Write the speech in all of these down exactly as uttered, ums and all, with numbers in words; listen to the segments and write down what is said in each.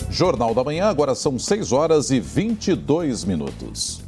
Jornal da Manhã, agora são seis horas e vinte e dois minutos.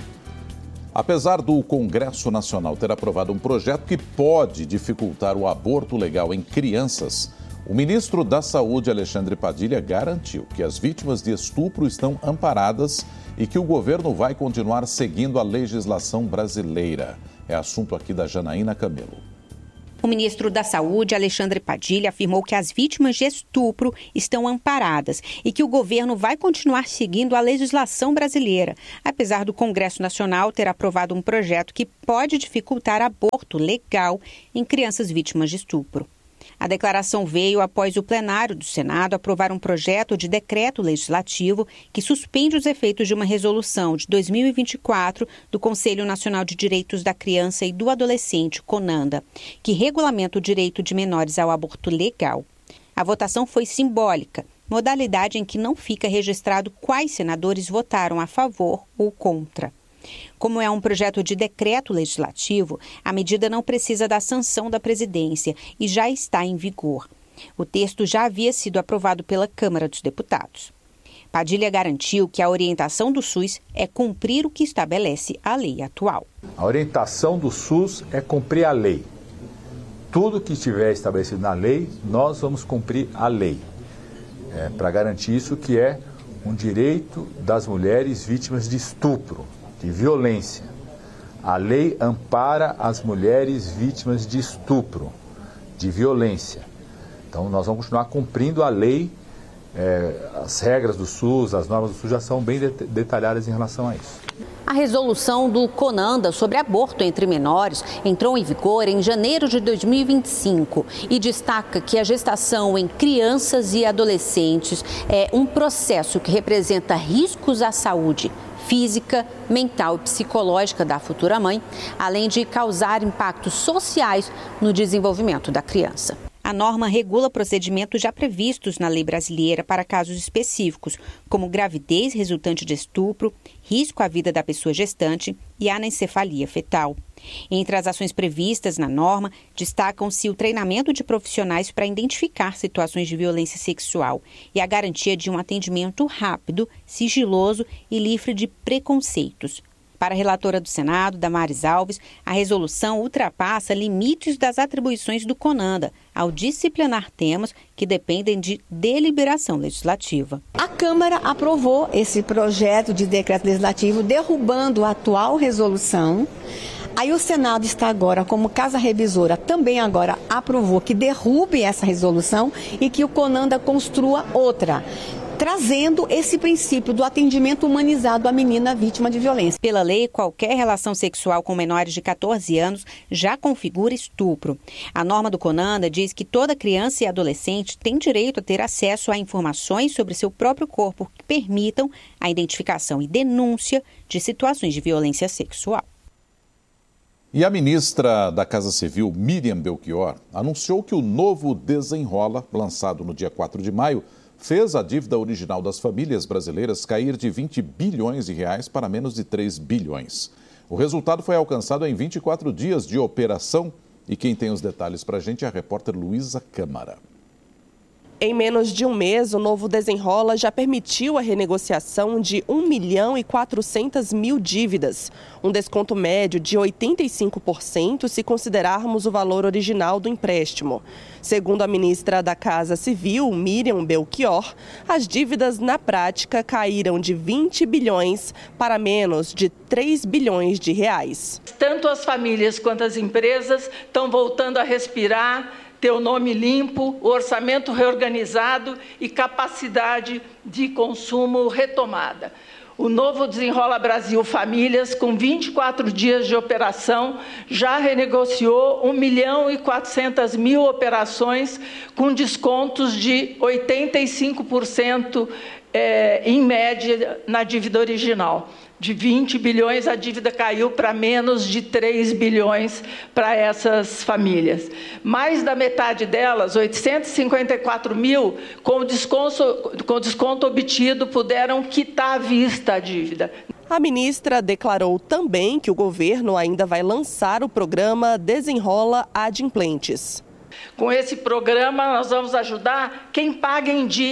Apesar do Congresso Nacional ter aprovado um projeto que pode dificultar o aborto legal em crianças, o ministro da Saúde, Alexandre Padilha, garantiu que as vítimas de estupro estão amparadas e que o governo vai continuar seguindo a legislação brasileira. É assunto aqui da Janaína Camelo. O ministro da Saúde, Alexandre Padilha, afirmou que as vítimas de estupro estão amparadas e que o governo vai continuar seguindo a legislação brasileira, apesar do Congresso Nacional ter aprovado um projeto que pode dificultar aborto legal em crianças vítimas de estupro. A declaração veio após o plenário do Senado aprovar um projeto de decreto legislativo que suspende os efeitos de uma resolução de dois mil e vinte e quatro do Conselho Nacional de Direitos da Criança e do Adolescente, CONANDA, que regulamenta o direito de menores ao aborto legal. A votação foi simbólica, modalidade em que não fica registrado quais senadores votaram a favor ou contra. Como é um projeto de decreto legislativo, a medida não precisa da sanção da presidência e já está em vigor. O texto já havia sido aprovado pela Câmara dos Deputados. Padilha garantiu que a orientação do SUS é cumprir o que estabelece a lei atual. A orientação do SUS é cumprir a lei. Tudo que estiver estabelecido na lei, nós vamos cumprir a lei. É, para garantir isso, que é um direito das mulheres vítimas de estupro, de violência. A lei ampara as mulheres vítimas de estupro, de violência. Então, nós vamos continuar cumprindo a lei. É, as regras do SUS, as normas do SUS já são bem detalhadas em relação a isso. A resolução do CONANDA sobre aborto entre menores entrou em vigor em janeiro de dois mil e vinte e cinco e destaca que a gestação em crianças e adolescentes é um processo que representa riscos à saúde física, mental e psicológica da futura mãe, além de causar impactos sociais no desenvolvimento da criança. A norma regula procedimentos já previstos na lei brasileira para casos específicos, como gravidez resultante de estupro, risco à vida da pessoa gestante e anencefalia fetal. Entre as ações previstas na norma, destacam-se o treinamento de profissionais para identificar situações de violência sexual e a garantia de um atendimento rápido, sigiloso e livre de preconceitos. Para a relatora do Senado, Damares Alves, a resolução ultrapassa limites das atribuições do CONANDA ao disciplinar temas que dependem de deliberação legislativa. A Câmara aprovou esse projeto de decreto legislativo, derrubando a atual resolução. Aí o Senado está agora, como casa revisora, também agora aprovou que derrube essa resolução e que o CONANDA construa outra, trazendo esse princípio do atendimento humanizado à menina vítima de violência. Pela lei, qualquer relação sexual com menores de catorze anos já configura estupro. A norma do CONANDA diz que toda criança e adolescente tem direito a ter acesso a informações sobre seu próprio corpo que permitam a identificação e denúncia de situações de violência sexual. E a ministra da Casa Civil, Miriam Belchior, anunciou que o novo Desenrola, lançado no dia quatro de maio, fez a dívida original das famílias brasileiras cair de vinte bilhões de reais para menos de três bilhões. O resultado foi alcançado em vinte e quatro dias de operação e quem tem os detalhes para a gente é a repórter Luísa Câmara. Em menos de um mês, o novo Desenrola já permitiu a renegociação de um milhão e quatrocentas mil dívidas, um desconto médio de oitenta e cinco por cento se considerarmos o valor original do empréstimo. Segundo a ministra da Casa Civil, Miriam Belchior, as dívidas na prática caíram de vinte bilhões para menos de três bilhões de reais. Tanto as famílias quanto as empresas estão voltando a respirar, ter o nome limpo, o orçamento reorganizado e capacidade de consumo retomada. O novo Desenrola Brasil Famílias, com vinte e quatro dias de operação, já renegociou um milhão e quatrocentas mil operações com descontos de oitenta e cinco por cento é, em média na dívida original. De vinte bilhões, a dívida caiu para menos de três bilhões para essas famílias. Mais da metade delas, oitocentos e cinquenta e quatro mil, com desconto, com desconto obtido, puderam quitar à vista a dívida. A ministra declarou também que o governo ainda vai lançar o programa Desenrola Adimplentes. Com esse programa, nós vamos ajudar quem paga em dia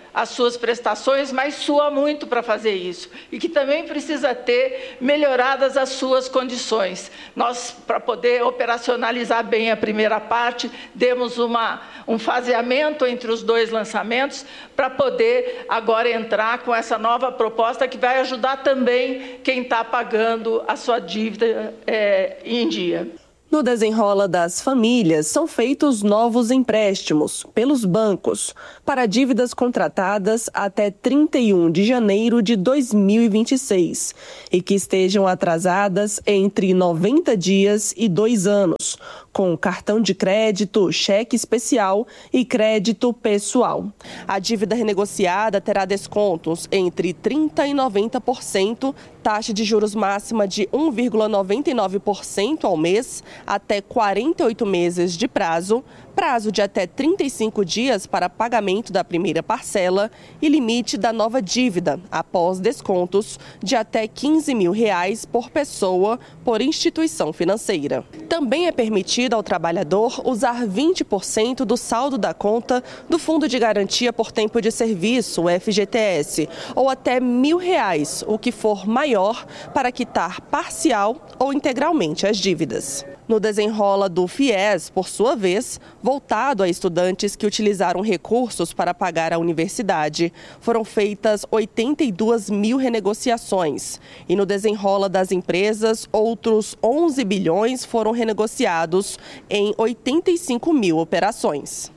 as suas prestações, mas sua muito para fazer isso, e que também precisa ter melhoradas as suas condições. Nós, para poder operacionalizar bem a primeira parte, demos uma, um faseamento entre os dois lançamentos, para poder agora entrar com essa nova proposta que vai ajudar também quem está pagando a sua dívida é, em dia. No Desenrola das Famílias, são feitos novos empréstimos pelos bancos para dívidas contratadas até trinta e um de janeiro de dois mil e vinte e seis e que estejam atrasadas entre noventa dias e dois anos, com cartão de crédito, cheque especial e crédito pessoal. A dívida renegociada terá descontos entre trinta por cento e noventa por cento, taxa de juros máxima de um vírgula noventa e nove por cento ao mês, até quarenta e oito meses de prazo, prazo de até trinta e cinco dias para pagamento da primeira parcela e limite da nova dívida, após descontos, de até quinze mil reais por pessoa por instituição financeira. Também é permitido ao trabalhador usar vinte por cento do saldo da conta do Fundo de Garantia por Tempo de Serviço, o F G T S, ou até mil reais, o que for maior, para quitar parcial ou integralmente as dívidas. No Desenrola do FIES, por sua vez, voltado a estudantes que utilizaram recursos para pagar a universidade, foram feitas oitenta e duas mil renegociações. E no Desenrola das Empresas, outros onze bilhões foram renegociados em oitenta e cinco mil operações.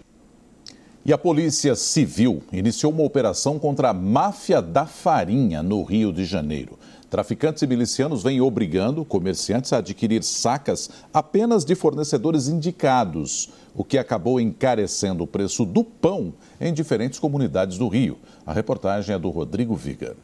E a Polícia Civil iniciou uma operação contra a máfia da farinha no Rio de Janeiro. Traficantes e milicianos vêm obrigando comerciantes a adquirir sacas apenas de fornecedores indicados, o que acabou encarecendo o preço do pão em diferentes comunidades do Rio. A reportagem é do Rodrigo Viga.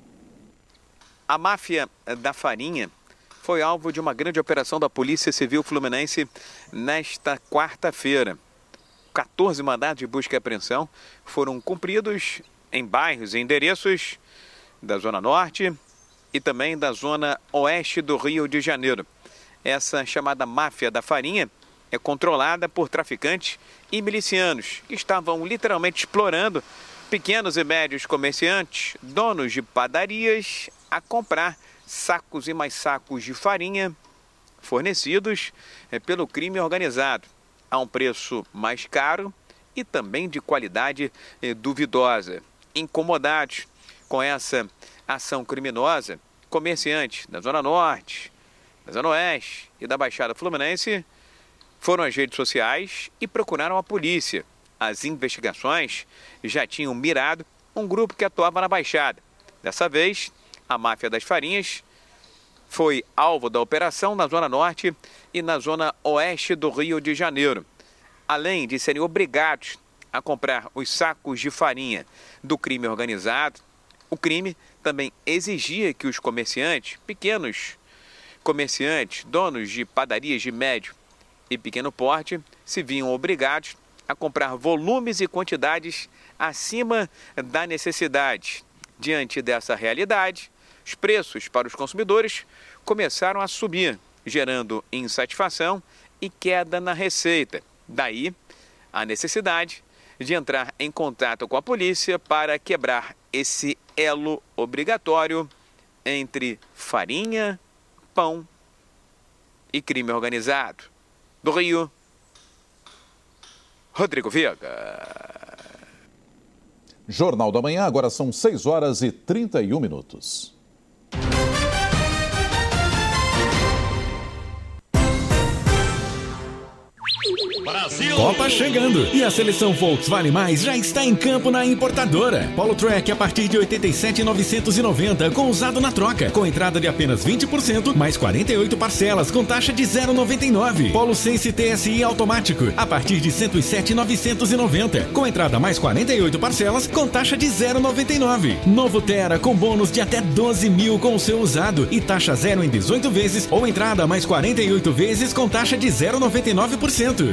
A máfia da farinha foi alvo de uma grande operação da Polícia Civil Fluminense nesta quarta-feira. quatorze mandados de busca e apreensão foram cumpridos em bairros e endereços da Zona Norte e também da Zona Oeste do Rio de Janeiro. Essa chamada máfia da farinha é controlada por traficantes e milicianos que estavam literalmente explorando pequenos e médios comerciantes, donos de padarias, a comprar sacos e mais sacos de farinha fornecidos pelo crime organizado a um preço mais caro e também de qualidade duvidosa. Incomodados com essa ação criminosa, comerciantes da Zona Norte, da Zona Oeste e da Baixada Fluminense foram às redes sociais e procuraram a polícia. As investigações já tinham mirado um grupo que atuava na Baixada. Dessa vez, a máfia das farinhas foi alvo da operação na Zona Norte e na Zona Oeste do Rio de Janeiro. Além de serem obrigados a comprar os sacos de farinha do crime organizado, o crime também exigia que os comerciantes, pequenos comerciantes, donos de padarias de médio e pequeno porte, se viam obrigados a comprar volumes e quantidades acima da necessidade. Diante dessa realidade, os preços para os consumidores começaram a subir, gerando insatisfação e queda na receita. Daí, a necessidade de entrar em contato com a polícia para quebrar esse elo obrigatório entre farinha, pão e crime organizado. Do Rio, Rodrigo Viga. Jornal da Manhã, agora são seis horas e trinta e um minutos. Brasil! Copa chegando e a seleção Volkswagen Mais já está em campo na importadora. Polo Track a partir de oitenta e sete mil novecentos e noventa com usado na troca, com entrada de apenas vinte por cento, mais quarenta e oito parcelas com taxa de zero vírgula noventa e nove. Polo Sense T S I automático a partir de cento e sete mil novecentos e noventa, com entrada mais quarenta e oito parcelas com taxa de zero vírgula noventa e nove. Novo Terra com bônus de até doze mil com o seu usado e taxa zero em dezoito vezes ou entrada mais quarenta e oito vezes com taxa de zero vírgula noventa e nove por cento. Seleção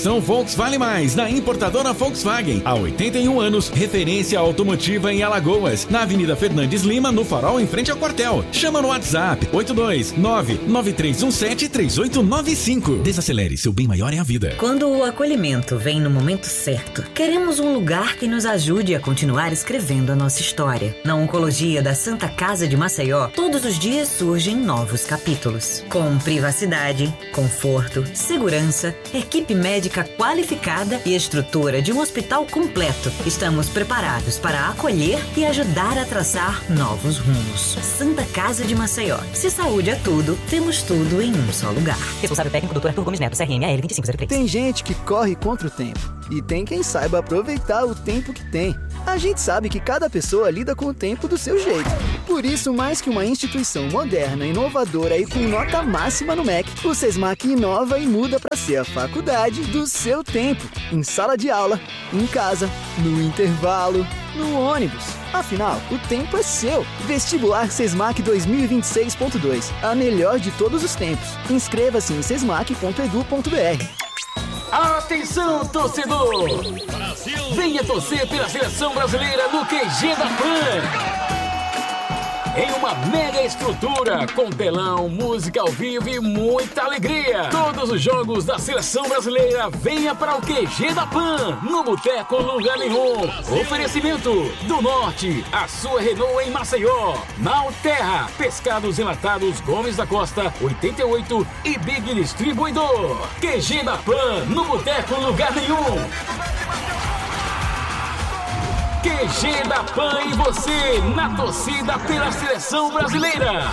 Seleção Volks Vale Mais, na importadora Volkswagen. Há oitenta e um anos, referência automotiva em Alagoas, na Avenida Fernandes Lima, no Farol, em frente ao quartel. Chama no WhatsApp oito dois nove nove três um sete três oito nove cinco. Desacelere, seu bem maior é a vida. Quando o acolhimento vem no momento certo, queremos um lugar que nos ajude a continuar escrevendo a nossa história. Na Oncologia da Santa Casa de Maceió, todos os dias surgem novos capítulos. Com privacidade, conforto, segurança, equipe médica qualificada e estrutura de um hospital completo, estamos preparados para acolher e ajudar a traçar novos rumos. Santa Casa de Maceió. Se saúde é tudo, temos tudo em um só lugar. Responsável técnico doutor Arthur Gomes Neto, C R M A L vinte e cinco zero três. Tem gente que corre contra o tempo e tem quem saiba aproveitar o tempo que tem. A gente sabe que cada pessoa lida com o tempo do seu jeito. Por isso, mais que uma instituição moderna, inovadora e com nota máxima no M E C, o SESMAC inova e muda para ser a faculdade do seu tempo. Em sala de aula, em casa, no intervalo, no ônibus. Afinal, o tempo é seu. Vestibular SESMAC dois mil e vinte e seis ponto dois. A melhor de todos os tempos. Inscreva-se em sesmac ponto edu ponto br. Atenção, torcedor! Brasil. Venha torcer pela seleção brasileira no Q G da Pan! Em uma mega estrutura, com telão, música ao vivo e muita alegria. Todos os jogos da seleção brasileira, venha para o Q G da Pan, no Boteco Lugar Nenhum. Oferecimento do Norte, a sua Renault em Maceió. Malterra, Pescados Enlatados Gomes da Costa, oitenta e oito e Big Distribuidor. Q G da Pan, no Boteco Lugar Nenhum. Q G da Pan e você, na torcida pela seleção brasileira.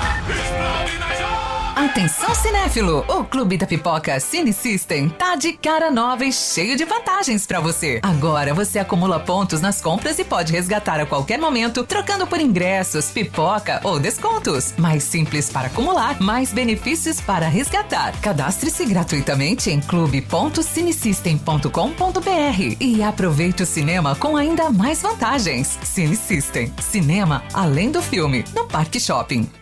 Atenção cinéfilo, o Clube da Pipoca Cine System tá de cara nova e cheio de vantagens pra você. Agora você acumula pontos nas compras e pode resgatar a qualquer momento, trocando por ingressos, pipoca ou descontos. Mais simples para acumular, mais benefícios para resgatar. Cadastre-se gratuitamente em clube ponto cinesystem ponto com ponto br e aproveite o cinema com ainda mais vantagens. Cine System, cinema além do filme, no Parque Shopping.